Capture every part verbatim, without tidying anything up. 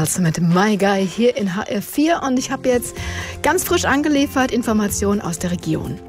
Schwarze mit My Guy hier in H R vier und ich habe jetzt ganz frisch angeliefert Informationen aus der Region.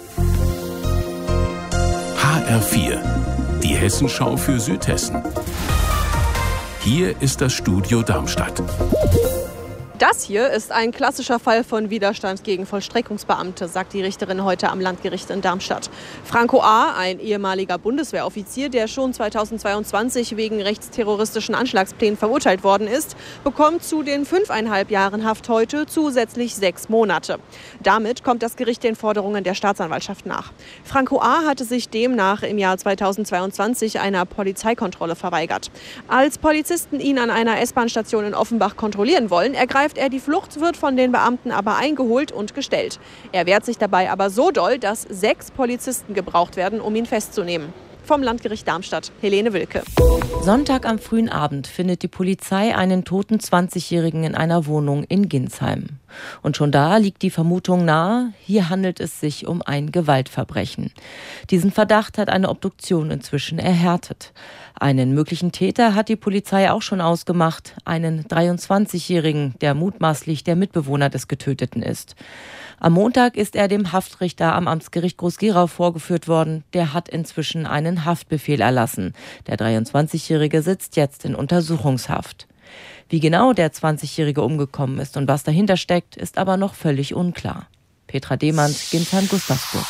H R vier, die Hessenschau für Südhessen. Hier ist das Studio Darmstadt. Das hier ist ein klassischer Fall von Widerstand gegen Vollstreckungsbeamte, sagt die Richterin heute am Landgericht in Darmstadt. Franco A., ein ehemaliger Bundeswehroffizier, der schon zweitausendzweiundzwanzig wegen rechtsterroristischen Anschlagsplänen verurteilt worden ist, bekommt zu den fünfeinhalb Jahren Haft heute zusätzlich sechs Monate. Damit kommt das Gericht den Forderungen der Staatsanwaltschaft nach. Franco A. hatte sich demnach im Jahr zweitausendzweiundzwanzig einer Polizeikontrolle verweigert. Als Polizisten ihn an einer S-Bahn-Station in Offenbach kontrollieren wollen, ergreift er die Flucht, wird von den Beamten aber eingeholt und gestellt. Er wehrt sich dabei aber so doll, dass sechs Polizisten gebraucht werden, um ihn festzunehmen. Vom Landgericht Darmstadt, Helene Wilke. Sonntag am frühen Abend findet die Polizei einen toten zwanzigjährigen in einer Wohnung in Ginsheim. Und schon da liegt die Vermutung nahe, hier handelt es sich um ein Gewaltverbrechen. Diesen Verdacht hat eine Obduktion inzwischen erhärtet. Einen möglichen Täter hat die Polizei auch schon ausgemacht, einen dreiundzwanzigjährigen, der mutmaßlich der Mitbewohner des Getöteten ist. Am Montag ist er dem Haftrichter am Amtsgericht Groß-Gerau vorgeführt worden. Der hat inzwischen einen Haftbefehl erlassen. Der dreiundzwanzigjährige sitzt jetzt in Untersuchungshaft. Wie genau der zwanzigjährige umgekommen ist und was dahinter steckt, ist aber noch völlig unklar. Petra Demand, Ginsheim-Gustavsburg.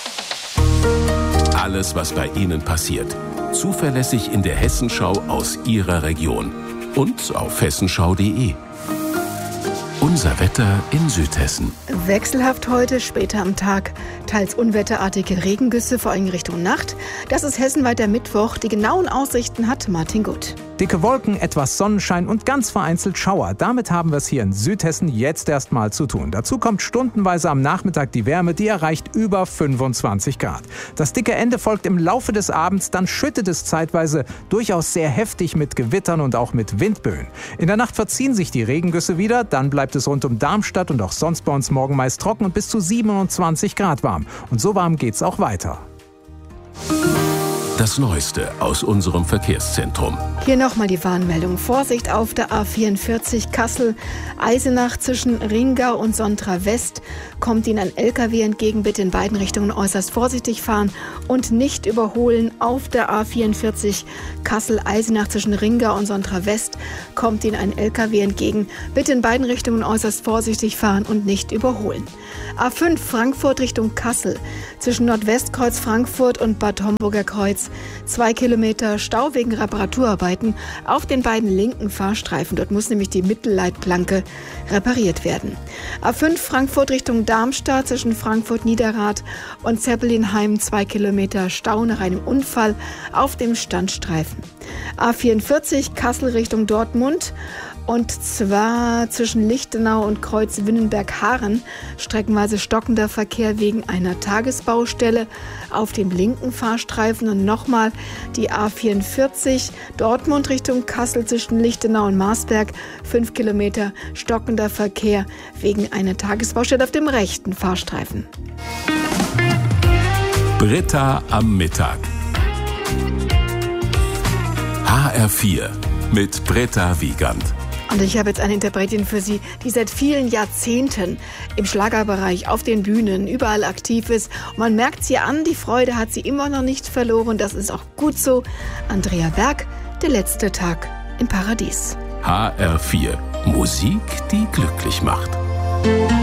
Alles, was bei Ihnen passiert, zuverlässig in der Hessenschau aus Ihrer Region und auf hessenschau punkt de. Unser Wetter in Südhessen. Wechselhaft heute, später am Tag, teils unwetterartige Regengüsse, vor allem Richtung Nacht. Das ist hessenweit der Mittwoch. Die genauen Aussichten hat Martin Gut. Dicke Wolken, etwas Sonnenschein und ganz vereinzelt Schauer. Damit haben wir es hier in Südhessen jetzt erstmal zu tun. Dazu kommt stundenweise am Nachmittag die Wärme, die erreicht über fünfundzwanzig Grad. Das dicke Ende folgt im Laufe des Abends, dann schüttet es zeitweise durchaus sehr heftig mit Gewittern und auch mit Windböen. In der Nacht verziehen sich die Regengüsse wieder, dann bleibt es rund um Darmstadt und auch sonst bei uns morgen meist trocken und bis zu siebenundzwanzig Grad warm. Und so warm geht's auch weiter. Das Neueste aus unserem Verkehrszentrum. Hier nochmal die Warnmeldung. Vorsicht auf der A vierundvierzig Kassel-Eisenach zwischen Ringau und Sontra West. Kommt Ihnen ein L K W entgegen, bitte in beiden Richtungen äußerst vorsichtig fahren und nicht überholen. Auf der A vierundvierzig Kassel-Eisenach zwischen Ringau und Sontra West kommt Ihnen ein L K W entgegen, bitte in beiden Richtungen äußerst vorsichtig fahren und nicht überholen. A fünf Frankfurt Richtung Kassel zwischen Nordwestkreuz Frankfurt und Bad Homburger Kreuz. Zwei Kilometer Stau wegen Reparaturarbeiten auf den beiden linken Fahrstreifen. Dort muss nämlich die Mittelleitplanke repariert werden. A fünf Frankfurt Richtung Darmstadt zwischen Frankfurt-Niederrad und Zeppelinheim. Zwei Kilometer Stau nach einem Unfall auf dem Standstreifen. A vierundvierzig Kassel Richtung Dortmund. Und zwar zwischen Lichtenau und Kreuz Winnenberg-Haaren streckenweise stockender Verkehr wegen einer Tagesbaustelle auf dem linken Fahrstreifen. Und nochmal die A vierundvierzig Dortmund Richtung Kassel zwischen Lichtenau und Marsberg. Fünf Kilometer stockender Verkehr wegen einer Tagesbaustelle auf dem rechten Fahrstreifen. Britta am Mittag. H R vier mit Britta Wiegand. Und ich habe jetzt eine Interpretin für Sie, die seit vielen Jahrzehnten im Schlagerbereich, auf den Bühnen, überall aktiv ist. Und man merkt sie an, die Freude hat sie immer noch nicht verloren. Das ist auch gut so. Andrea Berg, der letzte Tag im Paradies. H R vier, Musik, die glücklich macht.